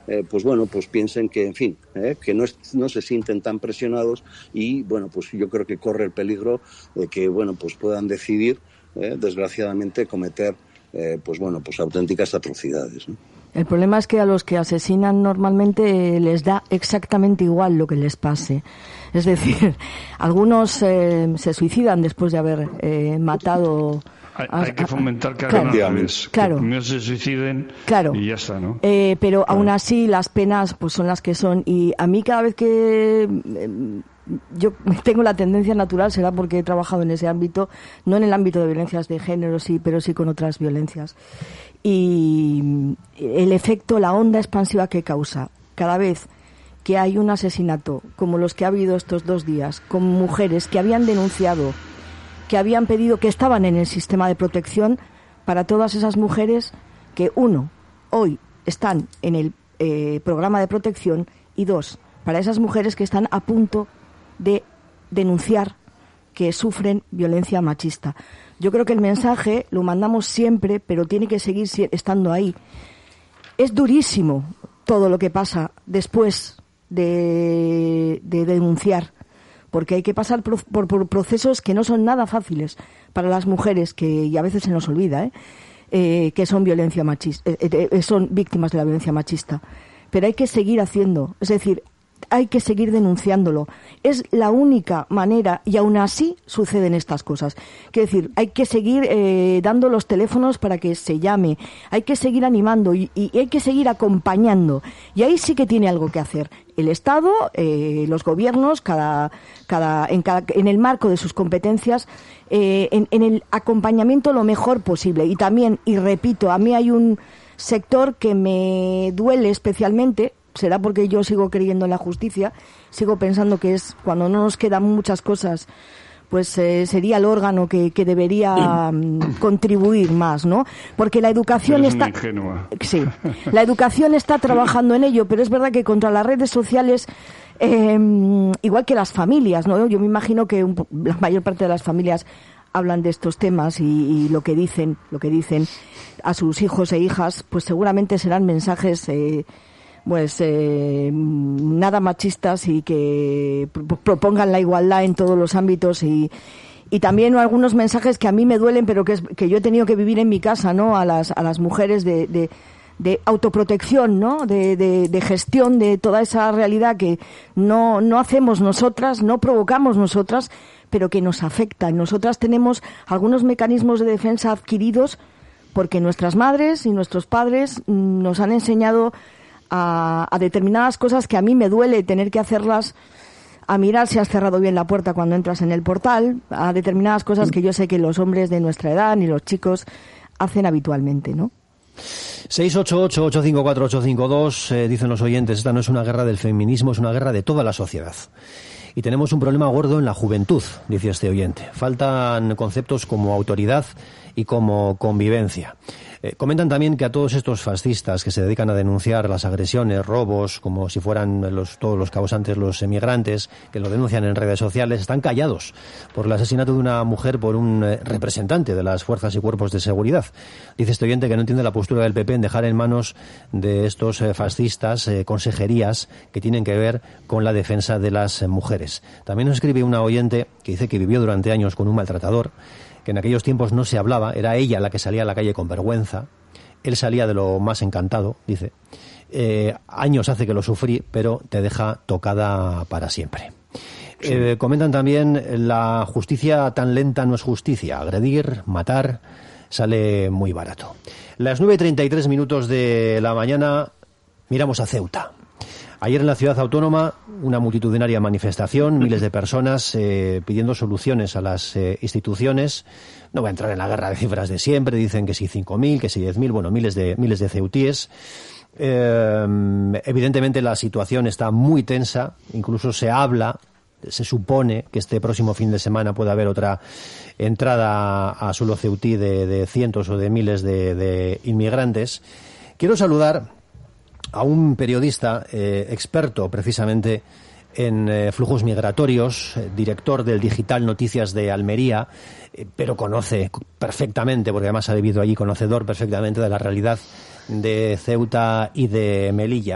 pues bueno, pues piensen que, en fin, que no se sienten tan presionados y, bueno, pues yo creo que corre el peligro de que, bueno, pues puedan decidir, desgraciadamente, cometer, pues bueno, pues auténticas atrocidades, ¿no? El problema es que a los que asesinan normalmente les da exactamente igual lo que les pase. Es decir, algunos se suicidan después de haber matado. Hay que fomentar que hagan al revés, que primero se suiciden y ya está, ¿no? Pero aún así las penas pues son las que son, y a mí cada vez que yo tengo la tendencia natural, será porque he trabajado en ese ámbito, no en el ámbito de violencias de género, sí, pero sí con otras violencias. Y el efecto, la onda expansiva que causa cada vez que hay un asesinato, como los que ha habido estos 2 días, con mujeres que habían denunciado, que habían pedido, que estaban en el sistema de protección, para todas esas mujeres que, 1, hoy están en el programa de protección, y 2, para esas mujeres que están a punto de denunciar que sufren violencia machista. Yo creo que el mensaje lo mandamos siempre, pero tiene que seguir estando ahí. Es durísimo todo lo que pasa después de denunciar, porque hay que pasar por procesos que no son nada fáciles para las mujeres, y a veces se nos olvida, que son violencia machista, son víctimas de la violencia machista. Pero hay que seguir haciendo, es decir, hay que seguir denunciándolo. Es la única manera, y aún así suceden estas cosas. Quiero decir, hay que seguir dando los teléfonos para que se llame, hay que seguir animando y hay que seguir acompañando. Y ahí sí que tiene algo que hacer el Estado, los gobiernos, en el marco de sus competencias, en el acompañamiento lo mejor posible. Y también, y repito, a mí hay un sector que me duele especialmente. Será porque yo sigo creyendo en la justicia, sigo pensando que es cuando no nos quedan muchas cosas, pues sería el órgano que debería contribuir más, ¿no? Porque la educación está... Sí, la educación está trabajando en ello, pero es verdad que contra las redes sociales, igual que las familias, ¿no? Yo me imagino que la mayor parte de las familias hablan de estos temas y lo que dicen a sus hijos e hijas, pues seguramente serán mensajes... nada machistas y que propongan la igualdad en todos los ámbitos y también algunos mensajes que a mí me duelen, pero que yo he tenido que vivir en mi casa, ¿no? A las mujeres de autoprotección, ¿no? De gestión de toda esa realidad que no hacemos nosotras, no provocamos nosotras, pero que nos afecta. Nosotras tenemos algunos mecanismos de defensa adquiridos porque nuestras madres y nuestros padres nos han enseñado a determinadas cosas que a mí me duele tener que hacerlas, a mirar si has cerrado bien la puerta cuando entras en el portal, a determinadas cosas que yo sé que los hombres de nuestra edad ni los chicos hacen habitualmente, ¿no? 688-854-852, dicen los oyentes, esta no es una guerra del feminismo, es una guerra de toda la sociedad. Y tenemos un problema gordo en la juventud, dice este oyente. Faltan conceptos como autoridad y como convivencia. Comentan también que a todos estos fascistas que se dedican a denunciar las agresiones, robos, como si fueran todos los causantes los emigrantes, que lo denuncian en redes sociales, están callados por el asesinato de una mujer por un representante de las fuerzas y cuerpos de seguridad. Dice este oyente que no entiende la postura del PP en dejar en manos de estos fascistas consejerías que tienen que ver con la defensa de las mujeres. También nos escribe una oyente que dice que vivió durante años con un maltratador, que en aquellos tiempos no se hablaba, era ella la que salía a la calle con vergüenza, él salía de lo más encantado, dice. Años hace que lo sufrí, pero te deja tocada para siempre. Sí. Comentan también, la justicia tan lenta no es justicia, agredir, matar, sale muy barato. Las 9:33 de la mañana, miramos a Ceuta. Ayer en la ciudad autónoma, una multitudinaria manifestación, miles de personas pidiendo soluciones a las instituciones. No voy a entrar en la guerra de cifras de siempre, dicen que si 5.000, que si 10.000, bueno, miles de ceutíes. Evidentemente la situación está muy tensa, incluso se supone que este próximo fin de semana puede haber otra entrada a suelo ceutí de cientos o de miles de inmigrantes. Quiero saludar a un periodista experto precisamente en flujos migratorios, director del Digital Noticias de Almería, pero conoce perfectamente, porque además ha vivido allí, conocedor perfectamente de la realidad de Ceuta y de Melilla.